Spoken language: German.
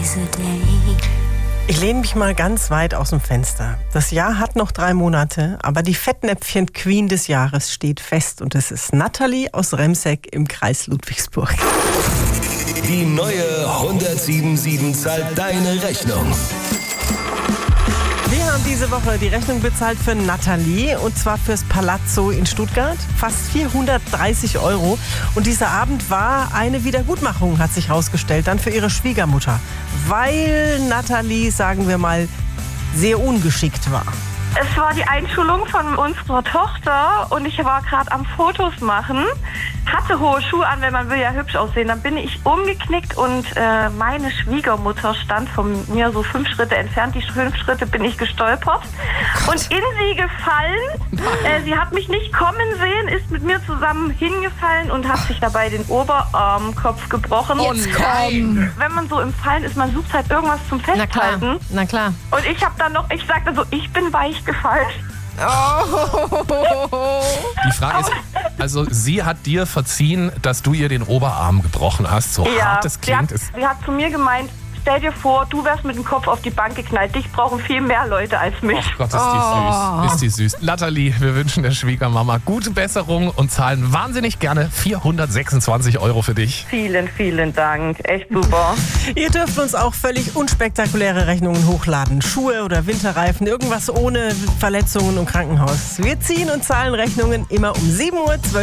Ich lehne mich mal ganz weit aus dem Fenster. Das Jahr hat noch 3 Monate, aber die Fettnäpfchen-Queen des Jahres steht fest. Und es ist Nathalie aus Remseck im Kreis Ludwigsburg. Die neue 107.7 zahlt deine Rechnung. Wir haben diese Woche die Rechnung bezahlt für Nathalie, und zwar fürs Palazzo in Stuttgart. Fast 430 €. Und dieser Abend war eine Wiedergutmachung, hat sich herausgestellt, dann für ihre Schwiegermutter. Weil Nathalie, sagen wir mal, sehr ungeschickt war. Es war die Einschulung von unserer Tochter und ich war gerade am Fotos machen, hatte hohe Schuhe an, wenn man will ja hübsch aussehen. Dann bin ich umgeknickt und meine Schwiegermutter stand von mir so 5 Schritte entfernt. Die 5 Schritte bin ich gestolpert und in sie gefallen. Sie hat mich nicht kommen sehen, ist mit mir zusammen hingefallen und hat sich dabei den Oberarmkopf gebrochen. Oh nein! Wenn man so im Fallen ist, man sucht halt irgendwas zum Festhalten. Na klar. Und ich habe dann noch, ich sagte so, ich bin weich gefallen. Die Frage ist, also sie hat dir verziehen, dass du ihr den Oberarm gebrochen hast, so hart es klingt. Sie hat zu mir gemeint, stell dir vor, du wärst mit dem Kopf auf die Bank geknallt. Dich brauchen viel mehr Leute als mich. Oh Gott, ist die süß. Nathalie, wir wünschen der Schwiegermama gute Besserung und zahlen wahnsinnig gerne 426 € für dich. Vielen, vielen Dank. Echt super. Ihr dürft uns auch völlig unspektakuläre Rechnungen hochladen. Schuhe oder Winterreifen, irgendwas ohne Verletzungen und Krankenhaus. Wir ziehen und zahlen Rechnungen immer um 7 Uhr, 12